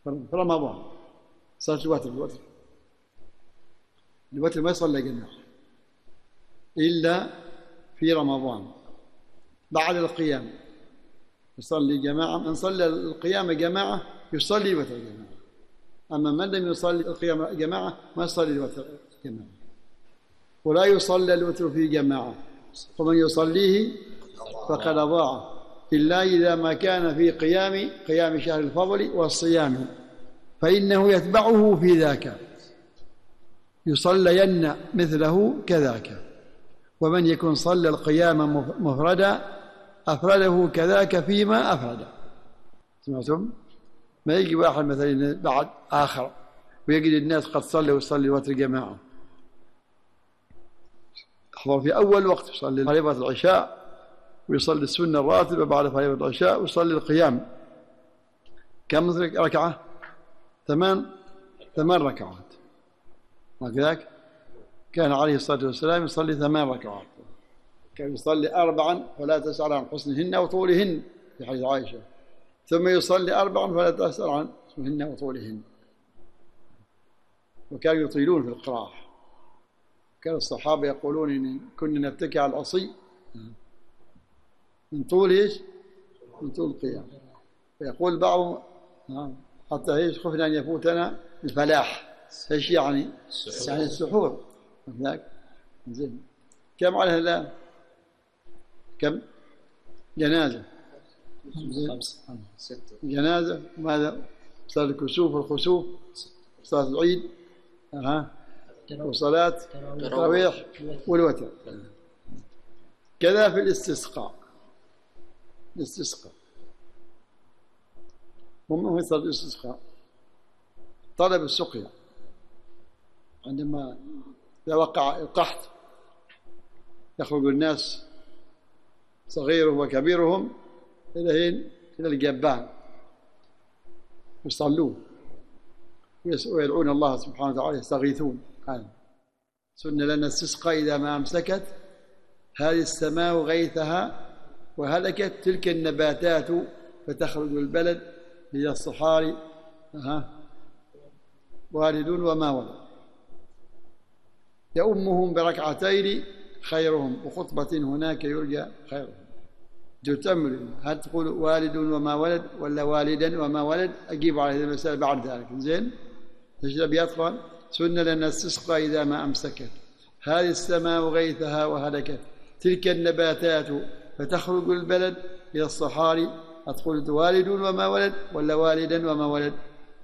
في رمضان صلاة الوتر ما يصلى جماعة إلا في رمضان بعد القيام يصلي جماعة. من صلى القيام جماعة يصلي الوتر جماعة، أما من لم يصلي القيام جماعة ما يصلي الوتر جماعة. ولا يصلى الوتر في جماعة، ومن يصليه فقد ضاع، إلا إذا ما كان في قيام شهر الفضل والصيام، فإنه يتبعه في ذاك يصلين مثله كذاك. ومن يكن صلى القيام مفردا أفرده كذاك فيما أفرد. سمعتم؟ ما يجي واحد مثلا بعد آخر ويجد الناس قد صلوا ويصلي الوتر جماعة، أحضر في أول وقت يصلي فريضة العشاء ويصلي السنة الراتبة بعد فريضة العشاء ويصلي القيام. كم ركعة؟ 8 ركعات. وكذلك كان عليه الصلاة والسلام يصلي 8 ركعات، كان يصلي 4 فلا تسأل عن حسنهن وطولهن في حديث عائشة، ثم يصلي 4 فلا تسأل عن حسنهن وطولهن. وكانوا يطيلون في القراءة. كان الصحابة يقولون إن كنا نتكئ على العصي من طول إيش؟ من طول القيام. فيقول بعضهم حتى إيش خفنا أن يفوتنا الفلاح. إيش يعني؟ يعني السحور. هناك زين. كم عليها الآن؟ كم؟ جنازة 5 جنازة. ماذا؟ صلاة الكسوف والخسوف، صلاة العيد، وصلاة التراويح والوتر. كذا في الاستسقاء. هم هو صلاة الاستسقاء طلب السقيا. عندما وقع القحط يخرج الناس صغيرهم وكبيرهم إلى الجبال يصلون ويدعون الله سبحانه وتعالى، يستغيثون. سن لنا استسقى إذا ما أمسكت هذه السماء غيثها وهلكت تلك النباتات فتخرج البلد إلى الصحاري والد وما ولد. يؤمهم بركعتين خيرهم وخطبة هناك يرجى خيرهم. تؤمل هل تقول والد وما ولد ولا والدا وما ولد؟ أجيب على هذه المسألة بعد ذلك. زين. تجرب يطفل. سن لنا استسقى إذا ما أمسكت هذه السماء غيثها وهلكت تلك النباتات فتخرج البلد إلى الصحاري. أتقول والد وما ولد ولا والدا وما ولد؟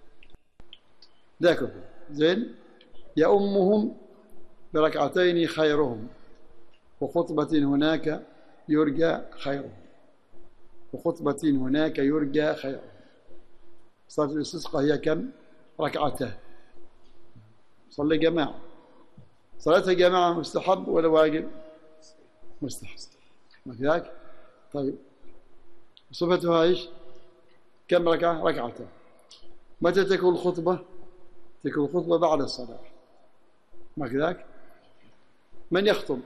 ذاك. زين. يؤمهم بركعتين خيرهم وخطبة هناك يرجى خيرهم. وخطبة هناك يرجى خيرهم. صلاة الاستسقاء هي كم؟ ركعتان. صلي جماعة. صلاة جماعة مستحب ولا واجب؟ مستحب. وكذلك طيب صفتها ايش؟ كم ركعة؟ ركعتان. متى تكون الخطبة؟ تكون الخطبة بعد الصلاة. ما كذاك؟ من يخطب؟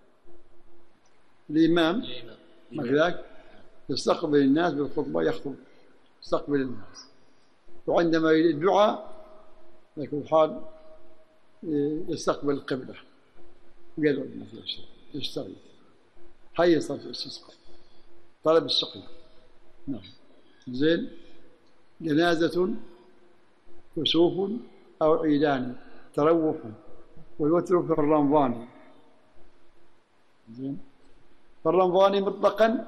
الإمام. ما كذاك؟ يستقبل الناس بالخطبة، يخطب يستقبل الناس. وعندما يريد الدعاء يكون حال يستقبل القبلة ويدعو الناس يشتغل. هي صلاة الاستسقاء طلب السقيا. نعم. زين. جنازة كسوف أو عيدان تروح والوتر في الرمضان. زين. فالرمضاني مطلقا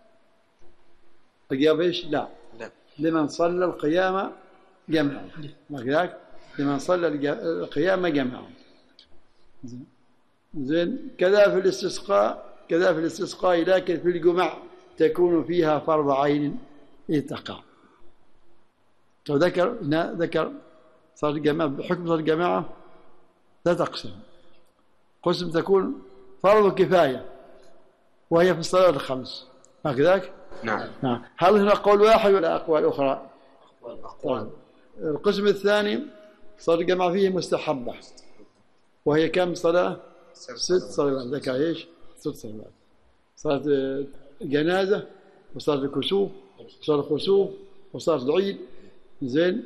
الجواب ايش؟ لا. لمن صلى القيام جمعا. ما كذاك؟ لمن صلى القيام جمعا. زين. كذا في الاستسقاء لكن في الجمع تكون فيها فرض عين تقع. ذكر صلاة الجماعة بحكم صلاة الجماعة لا تقسم. قسم تكون فرض كفاية وهي في الصلاة الخمس. هكذاك؟ نعم. هل هنا قول واحد ولا أقوال أخرى؟ أقوال. القسم الثاني صلاة الجماعة فيه مستحبة وهي كم صلاة؟ 6 صلوات. ذكر ايش؟ 6 صلوات. صلاة الجنازة وصلاة الكسوف وصلاة الخسوف وصلاة العيد. زين.